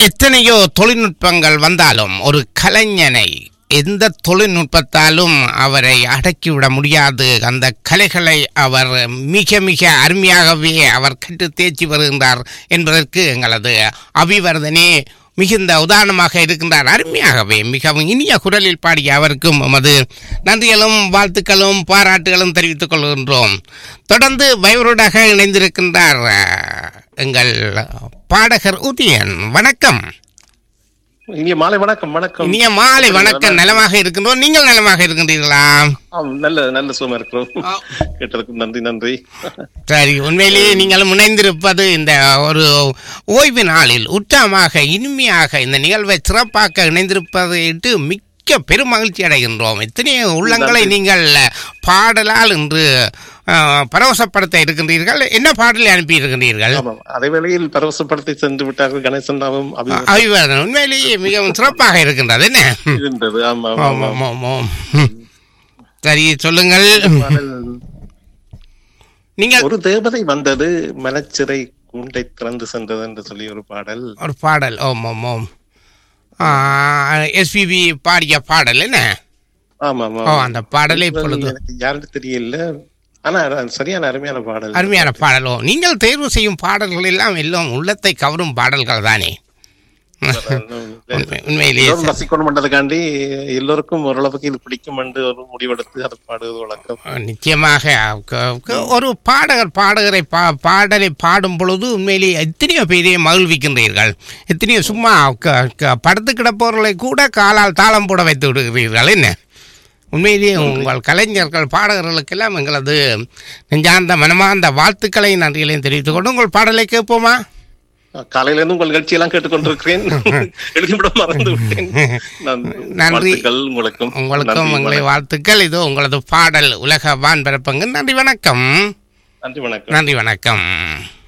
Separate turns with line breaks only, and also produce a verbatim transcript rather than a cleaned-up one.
எத்தனையோ தொழில்நுட்பங்கள் வந்தாலும் ஒரு கலைஞனை எந்த தொழில்நுட்பத்தாலும் அவரை அடக்கிவிட முடியாது. அந்த கலைகளை அவர் மிக மிக அருமையாகவே அவர் கற்று தேர்ச்சி வருகின்றார் என்பதற்கு எங்களது அபிவர்தனே மிகுந்த உதாரணமாக இருக்கின்றார். அருமையாகவே மிகவும் இனிய குரலில் பாடிய அவருக்கும் நமது நன்றிகளும் வாழ்த்துக்களும் பாராட்டுகளும் தெரிவித்துக் கொள்கின்றோம். தொடர்ந்து வைவரோடாக இணைந்திருக்கின்றார் எங்கள் பாடகர் உதயன். வணக்கம்.
இனிய மாலை வணக்கம். வணக்கம்
இனிய மாலை வணக்கம். நலமாக இருக்கின்றோம். நீங்கள் நலமாக இருக்கின்றீர்களா?
நல்ல நல்ல சும்மா இருக்கிறோம். கேட்டதுக்கு நன்றி நன்றி.
சரி, உண்மையிலேயே நீங்களும் இணைந்திருப்பது இந்த ஒரு ஓய்வு நாளில் உற்சாகமாக இனிமையாக இந்த நிகழ்வை சிறப்பாக இணைந்திருப்பதை இட்டு மிக்க பெரும் மகிழ்ச்சி அடைகின்றோம். எத்தனையோ உள்ளங்களை நீங்கள் பாடலால் இன்று பரவசப்படுத்த இருக்கின்றீர்கள். என்ன பாடலை அனுப்பி இருக்கின்றீர்கள்?
அதே வேளையில் பரவசப்படுத்தி சென்று விட்டார்கள் கணேசன்.
அபிவர்தன் உண்மையிலேயே மிகவும் சிறப்பாக இருக்கின்றது. என்ன
இருந்தது?
சரி, சொல்லுங்கள். நீங்கள்
ஒரு தேவதை வந்தது மனச்சிறை கூண்டை திறந்து சென்றது என்று சொல்லி ஒரு பாடல்
ஒரு பாடல் ஓம் ஓம் ஓம் எஸ்பிபி பாடிய பாடல். என்ன?
ஆமா
அந்த பாடலை இப்பொழுது
யாருக்கு தெரியல, ஆனா சரியான அருமையான பாடல்.
அருமையான பாடலோ. நீங்கள் தேர்வு செய்யும் பாடல்கள் எல்லாம் எல்லாம் உள்ளத்தை கவரும் பாடல்கள் தானே? உண்மையிலேயே
ரசிக்கணும் பண்றதுக்காண்டி எல்லோருக்கும் ஓரளவுக்கு இது பிடிக்கும் என்று ஒரு முடிவெடுத்து அதை பாடுவது வழக்கம்.
நிச்சயமாக ஒரு பாடகர் பாடகரை பா பாடலை பாடும் பொழுது உண்மையிலேயே எத்தனையோ பேரையே மகிழ்விக்கின்றீர்கள். எத்தனையோ சும்மா படுத்து கிடப்பவர்களை கூட காலால் தாளம் போட வைத்து விடுகிறீர்கள். என்ன? உண்மையிலேயே உங்கள் கலைஞர்கள் பாடகர்களுக்கெல்லாம் எங்களது நெஞ்சார்ந்த மனமார்ந்த வாழ்த்துக்களை நன்றிகளையும் தெரிவித்துக் கொண்டு உங்கள் பாடலை கேட்போமா?
காலையில இருந்து உங்கள் நிகழ்ச்சியெல்லாம் கேட்டுக்கொண்டிருக்கிறேன். எழுதிவிட மறந்து விட்டேன்.
நன்றி
உங்களுக்கும்.
உங்களுக்கும் உங்களை வாழ்த்துக்கள். இதோ உங்களது பாடல் உலக வான் பிறப்பங்க. நன்றி வணக்கம்.
நன்றி வணக்கம்.
நன்றி வணக்கம்.